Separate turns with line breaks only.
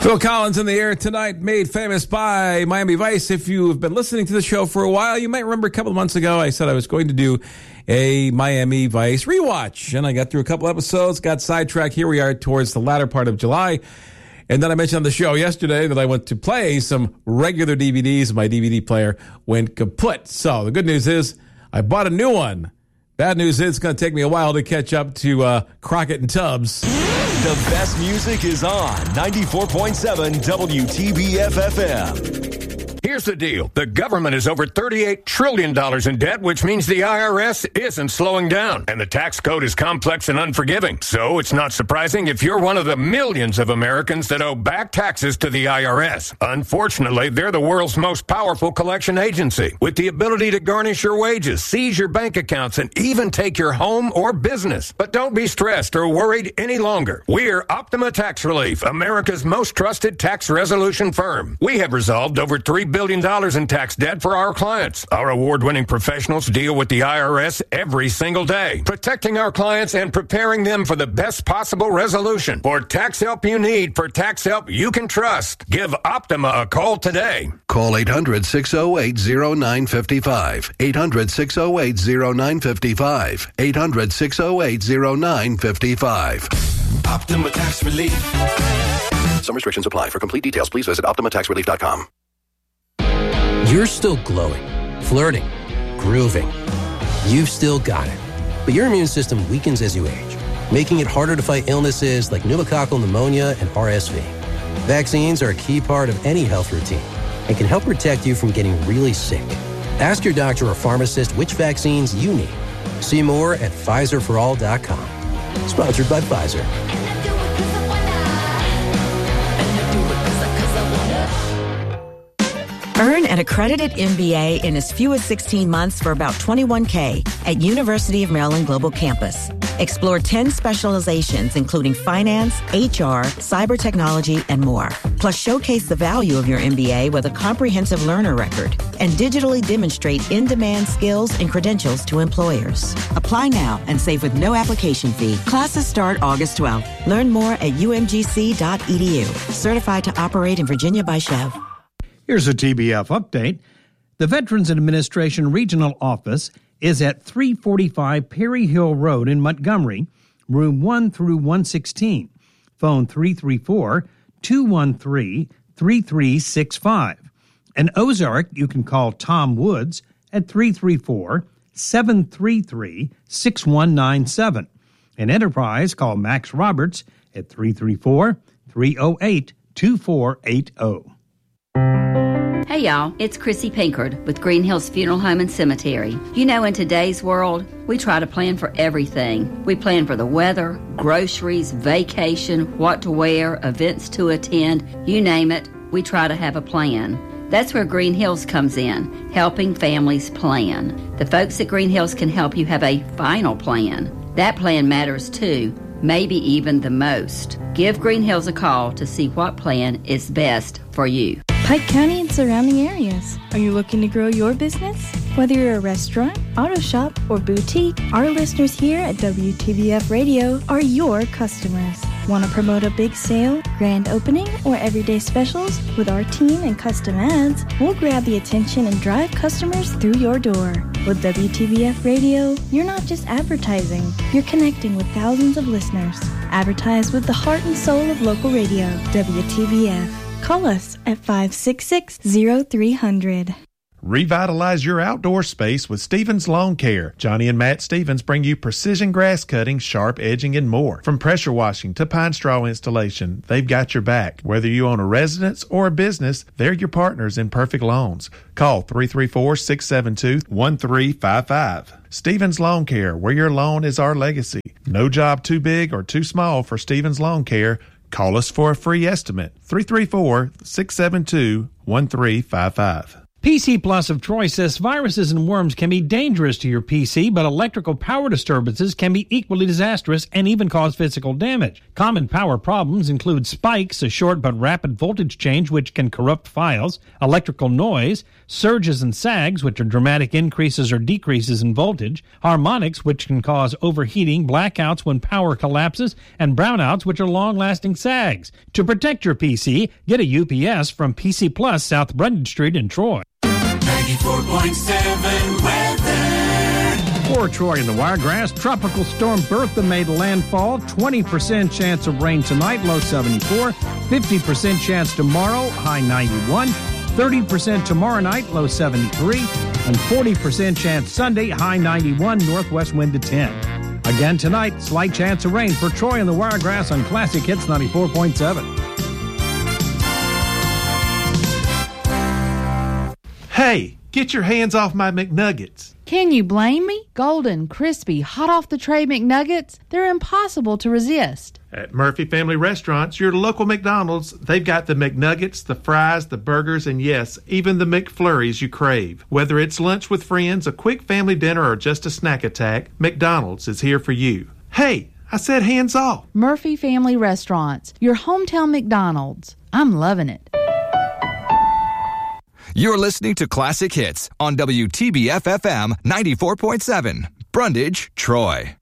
Phil Collins in the air tonight, made famous by Miami Vice. If you've been listening to the show for a while, you might remember a couple of months ago I said I was going to do a Miami Vice rewatch. And I got through a couple episodes, got sidetracked. Here we are towards the latter part of July. And then I mentioned on the show yesterday that I went to play some regular DVDs. My DVD player went kaput. So the good news is I bought a new one. Bad news is it's going to take me a while to catch up to Crockett and Tubbs.
The best music is on 94.7 WTBF-FM.
Here's the deal. The government is over $38 trillion in debt, which means the IRS isn't slowing down. And the tax code is complex and unforgiving. So it's not surprising if you're one of the millions of Americans that owe back taxes to the IRS. Unfortunately, they're the world's most powerful collection agency, with the ability to garnish your wages, seize your bank accounts, and even take your home or business. But don't be stressed or worried any longer. We're Optima Tax Relief, America's most trusted tax resolution firm. We have resolved over $3 billion in tax debt for our clients. Our award-winning professionals deal with the IRS every single day, protecting our clients and preparing them for the best possible resolution. For tax help you need, for tax help you can trust, give Optima a call today.
Call 800-608-0955. 800-608-0955. 800-608-0955.
Optima Tax Relief.
Some restrictions apply. For complete details, please visit OptimaTaxRelief.com.
You're still glowing, flirting, grooving. You've still got it. But your immune system weakens as you age, making it harder to fight illnesses like pneumococcal pneumonia and RSV. Vaccines are a key part of any health routine and can help protect you from getting really sick. Ask your doctor or pharmacist which vaccines you need. See more at PfizerForAll.com. Sponsored by Pfizer.
Earn an accredited MBA in as few as 16 months for about $21K at University of Maryland Global Campus. Explore 10 specializations, including finance, HR, cyber technology, and more. Plus, showcase the value of your MBA with a comprehensive learner record and digitally demonstrate in-demand skills and credentials to employers. Apply now and save with no application fee. Classes start August 12th. Learn more at umgc.edu. Certified to operate in Virginia by Chev.
Here's a TBF update. The Veterans Administration Regional Office is at 345 Perry Hill Road in Montgomery, room 1 through 116. Phone 334-213-3365. In Ozark, you can call Tom Woods at 334-733-6197. In Enterprise, call Max Roberts at 334-308-2480.
Hey y'all, it's Chrissy Pinkard with Green Hills Funeral Home and Cemetery. You know, in today's world, we try to plan for everything. We plan for the weather, groceries, vacation, what to wear, events to attend, you name it, we try to have a plan. That's where Green Hills comes in, helping families plan. The folks at Green Hills can help you have a final plan. That plan matters too, maybe even the most. Give Green Hills a call to see what plan is best for you.
Pike County and surrounding areas. Are you looking to grow your business? Whether you're a restaurant, auto shop, or boutique, our listeners here at WTBF Radio are your customers. Want to promote a big sale, grand opening, or everyday specials? With our team and custom ads, we'll grab the attention and drive customers through your door. With WTBF Radio, you're not just advertising, you're connecting with thousands of listeners. Advertise with the heart and soul of local radio, WTBF. Call us at 566-0300.
Revitalize your outdoor space with Stevens Lawn Care. Johnny and Matt Stevens bring you precision grass cutting, sharp edging, and more. From pressure washing to pine straw installation, they've got your back. Whether you own a residence or a business, they're your partners in perfect lawns. Call 334-672-1355. Stevens Lawn Care, where your lawn is our legacy. No job too big or too small for Stevens Lawn Care. Call us for a free estimate. 334-672-1355.
PC Plus of Troy says viruses and worms can be dangerous to your PC, but electrical power disturbances can be equally disastrous and even cause physical damage. Common power problems include spikes, a short but rapid voltage change which can corrupt files, electrical noise, surges and sags, which are dramatic increases or decreases in voltage, harmonics, which can cause overheating, blackouts when power collapses, and brownouts, which are long-lasting sags. To protect your PC, get a UPS from PC Plus, South Brundage Street in Troy.
94.7 weather.
For Troy and the Wiregrass, Tropical Storm Bertha made landfall. 20% chance of rain tonight, low 74. 50% chance tomorrow, high 91. 30% tomorrow night, low 73. And 40% chance Sunday, high 91, northwest wind to 10. Again tonight, slight chance of rain for Troy and the Wiregrass on Classic Hits 94.7.
Hey, get your hands off my McNuggets.
Can you blame me? Golden, crispy, hot off the tray McNuggets, they're impossible to resist.
At Murphy Family Restaurants, your local McDonald's, they've got the McNuggets, the fries, the burgers, and yes, even the McFlurries you crave. Whether it's lunch with friends, a quick family dinner, or just a snack attack, McDonald's is here for you. Hey, I said hands off.
Murphy Family Restaurants, your hometown McDonald's. I'm loving it.
You're listening to Classic Hits on WTBF-FM 94.7, Brundage, Troy.